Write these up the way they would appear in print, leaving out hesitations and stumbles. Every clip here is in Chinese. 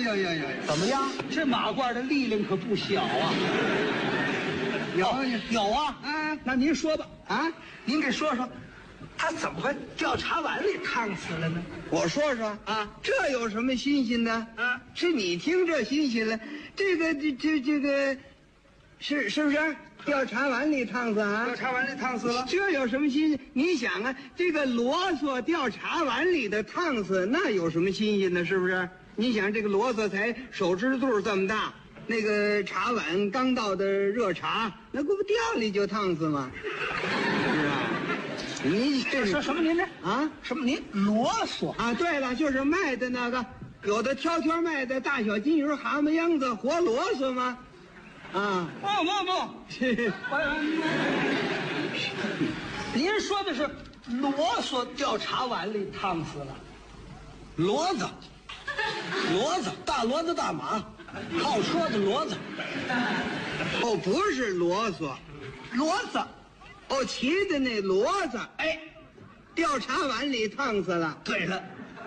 呦， 怎么样？ 这马褂的力量可不小啊！有啊！ 啊， 那您说吧， 啊， 您给说说，他怎么会掉茶碗里烫死了呢？ 我说说啊， 这有什么新鲜的？ 啊， 是你听这新鲜了，这个，是不是掉茶碗里烫死啊？ 掉茶碗里烫死了。 这有什么新鲜？你想啊，这个啰嗦掉茶碗里的烫死，那有什么新鲜的？是不是？你想这个啰嗦才手指肚这么大，那个茶碗刚倒的热茶，那不掉里就烫死吗？是吧？你这说什么您这啊？ 什么您啰嗦啊？对了，就是卖的那个，有的挑卖的大小金鱼、蛤蟆秧子，活啰嗦吗？啊， 不，您说的是啰嗦掉茶碗里烫死了。 骡子，大骡子大马，靠车的骡子。 哦，不是啰嗦， 骡子， 哦，骑的那骡子， 哎， 掉茶碗里烫死了。 对了，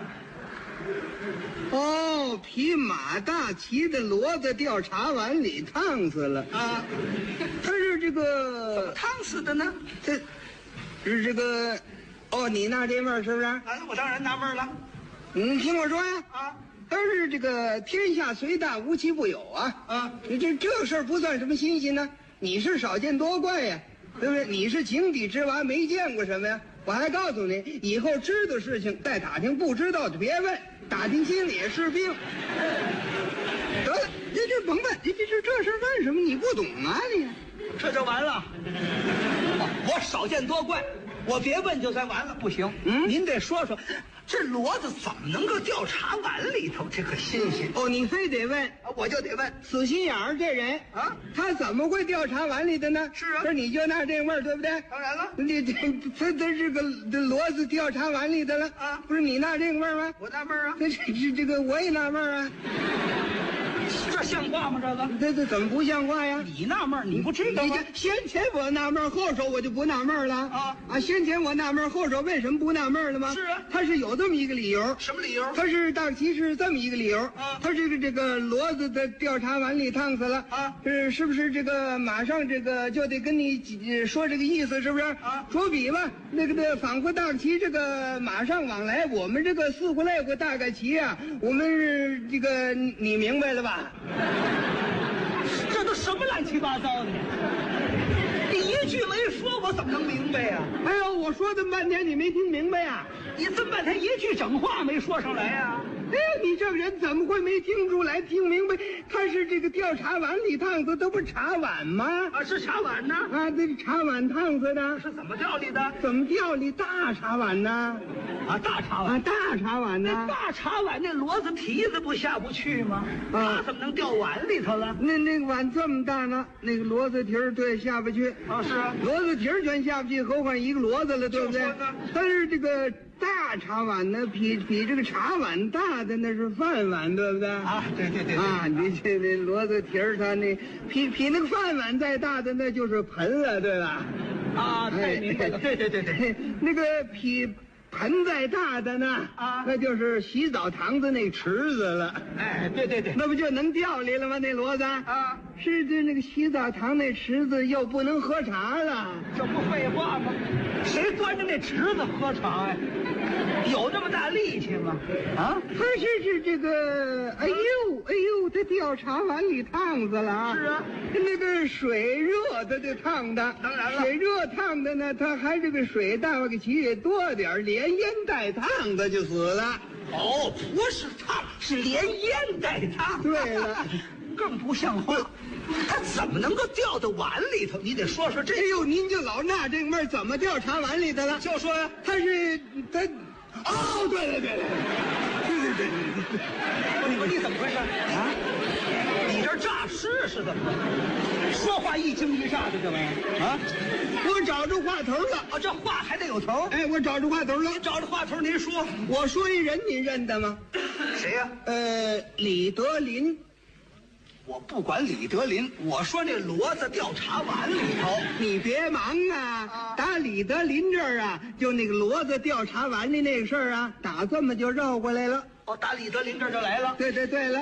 哦，匹马大骑的骡子掉茶碗里烫死了啊！ 他是这怎么个烫死的呢？ 是这个，哦，你纳这味儿是不是？ 啊，我当然纳闷了。 你听我说呀， 啊， 他是这个天下虽大无奇不有啊啊！这事儿不算什么新鲜呢，你是少见多怪呀，对不对？你是井底之蛙，没见过什么呀？我还告诉你，以后知道事情再打听，不知道的别问，打听心里也是病。得了，这甭问，这事儿问什么？你不懂啊你？ 这就完了。我少见多怪，我别问就算完了，不行。您得说说，这骡子怎么能够掉茶碗里头？这可新鲜哦，你非得问， 我就得问。 死心眼儿这人啊， 他怎么会掉茶碗里的呢？ 是啊， 这你就纳这味儿，对不对？ 当然了， 他这个骡子掉茶碗里的了啊， 不是你纳这个味儿吗？ 我纳闷啊， 这个我也纳闷啊。 这像话吗？ 这怎么不像话呀？ 你纳闷，你不知道吗？ 先前我纳闷，后手我就不纳闷了啊！先前我纳闷，后手为什么不纳闷了吗？ 是啊， 他是有这么一个理由。 什么理由？ 他是大旗是这么一个理由啊， 他这个骡子的掉茶碗里烫死了啊， 是不是这个马上这个就得跟你说这个意思，是不是啊？ 说比吧，那个仿佛大旗这个马上往来，我们这个四户类户大概旗啊，我们是这个你明白了吧？ 这都什么乱七八糟的？你一句没说，我怎么能明白呀？ 哎呦，我说这么半天你没听明白呀？ 你这么半天一句整话没说上来呀？ 哎呀，你这个人怎么会没听出来、听明白？他是这个掉茶碗里烫死，这不是茶碗吗？ 啊，是茶碗呢？ 啊，这是茶碗烫死的。 是怎么掉里的？ 怎么掉里大茶碗呢？ 啊，大茶碗， 大茶碗呢？ 那大茶碗那骡子蹄子不下不去吗？它怎么能掉碗里头了？ 那个碗这么大呢，那个骡子蹄儿对下不去。 啊，是啊， 骡子蹄儿全下不去，何况一个骡子了，对不对？但是这个大茶碗呢，比这个茶碗大的那是饭碗，对不对？ 啊，对啊，你这骡子蹄儿它那比那个饭碗再大的那就是盆了，对吧？ 啊，太明白了。对， 那个比盆再大的呢，那就是洗澡堂子那池子了。 哎，对， 那不就能掉里了吗？那骡子啊， 是这那个洗澡堂那池子又不能喝茶了， 这不废话吗？谁端着那池子喝茶呀？有那么大力气吗？啊， 他是这个，哎呦，他掉茶碗里烫死了啊！ 是啊， 那个水热他就烫的， 当然了， 水热烫的呢，他还这个水大个起也多点，连烟带烫他就死了。 哦，不是烫，是连烟带烫。 对了， 更不像话。他怎么能够掉到碗里头？你得说说这。 哎呦，您就老纳这个闷儿，怎么掉茶碗里的了？ 就说呀， 他。哦，对， 你怎么回事啊？你这诈尸是怎么着？说话一惊一乍的这玩意儿啊！ 我找着话头了。 哦，这话还得有头。 哎，我找着话头了。 您找着话头，您说。 我说一人，你认得吗？ 谁呀？ 李德林。 我不管李德林，我说那骡子掉茶碗里头， 你别忙啊！打李德林这儿啊，就那个骡子掉茶碗里那个事儿啊，打这么就绕过来了。 哦，打李德林这儿就来了。 对了，